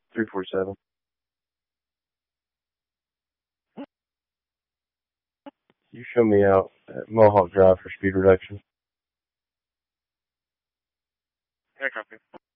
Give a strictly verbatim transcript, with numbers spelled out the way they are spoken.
three forty-seven. You show me out at Mohawk Drive for speed reduction. Yeah, copy.